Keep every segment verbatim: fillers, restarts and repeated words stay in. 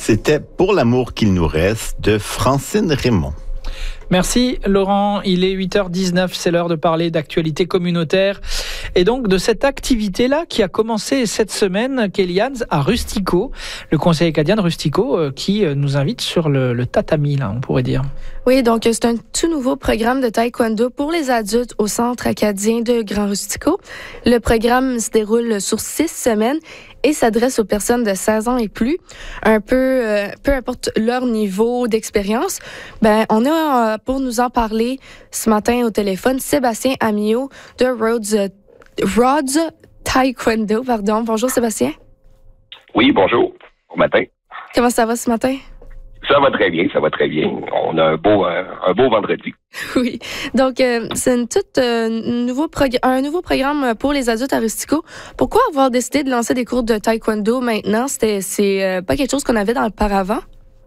C'était Pour l'amour qu'il nous reste de Francine Raymond. Merci Laurent, il est huit heures dix-neuf, c'est l'heure de parler d'actualité communautaire et donc de cette activité-là qui a commencé cette semaine, Kéliane, à Rustico, le conseil acadien de Rustico euh, qui nous invite sur le, le tatami, là, on pourrait dire. Oui, donc c'est un tout nouveau programme de taekwondo pour les adultes au Centre acadien de Grand Rustico. Le programme se déroule sur six semaines et s'adresse aux personnes de seize ans et plus, un peu, euh, peu importe leur niveau d'expérience. Ben, on a euh, pour nous en parler ce matin au téléphone Sébastien Amiot de Rhodes, Rhodes Taekwondo. Pardon. Bonjour Sébastien. Oui, bonjour. Bon matin. Comment ça va ce matin? Ça va très bien, ça va très bien. On a un beau, euh, un beau vendredi. Oui. Donc, euh, c'est une toute, euh, nouveau progr- un nouveau programme pour les adultes à Rustico. Pourquoi avoir décidé de lancer des cours de taekwondo maintenant? C'était, c'est euh, pas quelque chose qu'on avait dans le paravent?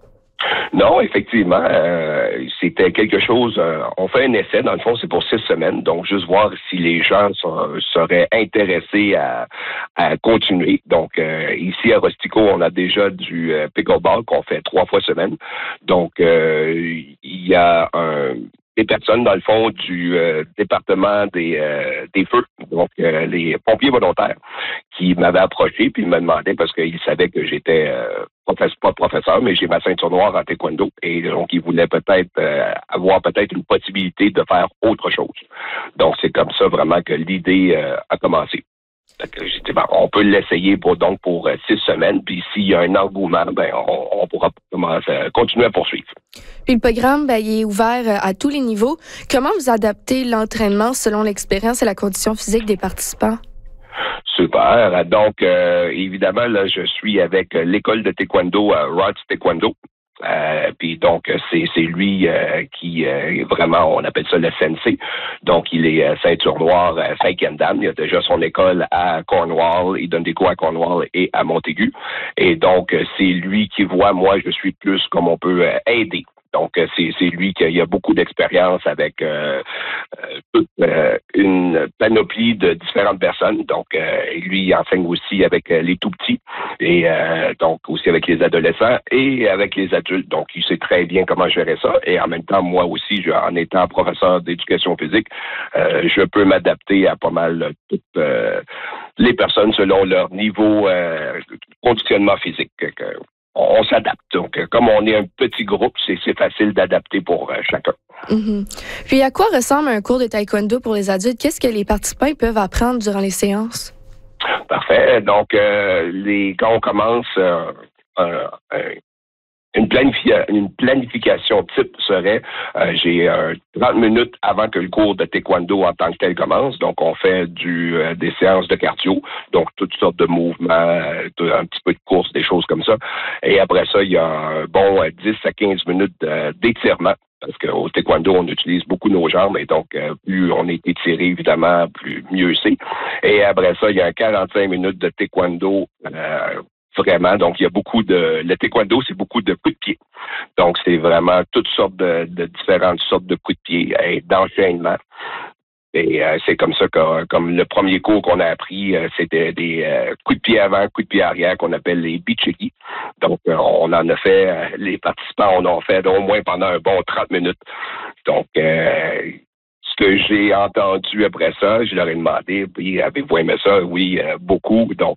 Non, effectivement, euh, c'était quelque chose. Euh, on fait un essai, dans le fond, c'est pour six semaines, donc juste voir si les gens sont, seraient intéressés à, à continuer. Donc, euh, ici à Rustico, on a déjà du euh, pickleball qu'on fait trois fois semaine. Donc, euh, il y a un des personnes, dans le fond, du euh, département des, euh, des feux, donc euh, les pompiers volontaires, qui m'avaient approché puis ils me demandaient, parce qu'ils savaient que j'étais euh, professeur, pas professeur, mais j'ai ma ceinture noire en taekwondo, et donc ils voulaient peut-être euh, avoir peut-être une possibilité de faire autre chose. Donc c'est comme ça vraiment que l'idée euh, a commencé. J'ai dit, ben, on peut l'essayer pour donc pour euh, six semaines, puis s'il y a un engouement, ben on, on pourra commencer, euh, continuer à poursuivre. Puis le programme, ben, il est ouvert à tous les niveaux. Comment vous adaptez l'entraînement selon l'expérience et la condition physique des participants? Super. Donc, euh, évidemment, là, je suis avec l'école de taekwondo à Rhodes Taekwondo. Euh, puis donc, c'est, c'est lui euh, qui euh, vraiment, on appelle ça le sensei. Donc, il est euh, ceinture noire euh, cinquième dan. Il a déjà son école à Cornwall. Il donne des cours à Cornwall et à Montaigu. Et donc, c'est lui qui voit, moi, je suis plus comme on peut euh, aider. Donc, c'est, c'est lui qui a beaucoup d'expérience avec euh, euh, toute euh, une panoplie de différentes personnes. Donc, euh, lui, il enseigne aussi avec euh, les tout-petits et euh, donc aussi avec les adolescents et avec les adultes. Donc, il sait très bien comment gérer ça. Et en même temps, moi aussi, je, en étant professeur d'éducation physique, euh, je peux m'adapter à pas mal toutes euh, les personnes selon leur niveau euh, conditionnement physique. Que, on s'adapte. Donc, comme on est un petit groupe, c'est, c'est facile d'adapter pour euh, chacun. Mm-hmm. Puis, à quoi ressemble un cours de taekwondo pour les adultes? Qu'est-ce que les participants peuvent apprendre durant les séances? Parfait. Donc, euh, les, quand on commence, euh, euh, euh, Une, planifia- une planification type serait, euh, j'ai euh, trente minutes avant que le cours de taekwondo en tant que tel commence. Donc, on fait du euh, des séances de cardio, donc toutes sortes de mouvements, euh, un petit peu de course, des choses comme ça. Et après ça, il y a un bon euh, dix à quinze minutes euh, d'étirement. Parce qu'au taekwondo, on utilise beaucoup nos jambes et donc, euh, plus on est étiré, évidemment, plus mieux c'est. Et après ça, il y a un quarante-cinq minutes de taekwondo euh, vraiment. Donc, il y a beaucoup de... Le taekwondo, c'est beaucoup de coups de pied. Donc, c'est vraiment toutes sortes de, de différentes sortes de coups de pied et d'enchaînement. Et euh, c'est comme ça que, comme le premier cours qu'on a appris, euh, c'était des euh, coups de pied avant, coups de pied arrière qu'on appelle les bichiki. Donc, euh, on en a fait, euh, les participants, on en a fait au moins pendant un bon trente minutes. Donc, euh, ce que j'ai entendu après ça, je leur ai demandé, puis avez-vous aimé ça? Oui, euh, beaucoup. Donc,